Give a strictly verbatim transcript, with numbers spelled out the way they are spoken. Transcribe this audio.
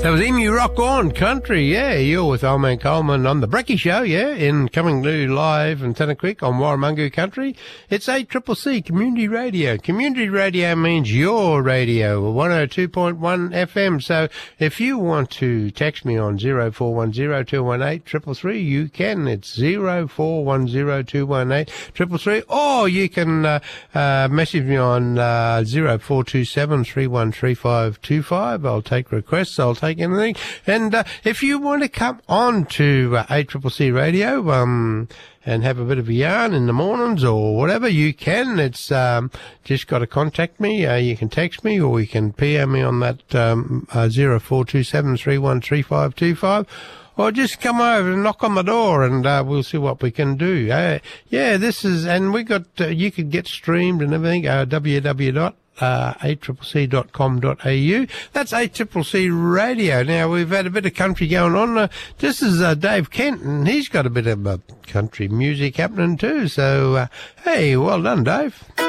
That was Emu Rock On Country, yeah. You're with Old Man Coleman on the Brecky Show, yeah, in coming to live in Tennant on Warramungu Country. It's A C C C Community Radio. Community Radio means your radio, one oh two point one F M. So if you want to text me on zero four one zero two one eight three three three, you can. It's zero four one zero two one eight three three three, or you can uh, uh, message me on uh, zero four two seven three one three five two five. I'll take requests. I'll take anything. And uh, if you want to come on to uh, A C C C Radio um, and have a bit of a yarn in the mornings or whatever, you can. It's um, just got to contact me. Uh, you can text me or you can P M me on that um, uh, zero four two seven three one three five two five. Or just come over and knock on the door and uh, we'll see what we can do. Uh, yeah, this is, and we got, uh, you could get streamed and everything, uh, w w w dot a c c c dot com dot a u. That's A C C C Radio. Now, we've had a bit of country going on. Uh, this is uh, Dave Kent, and he's got a bit of uh, country music happening too. So, uh, hey, well done, Dave.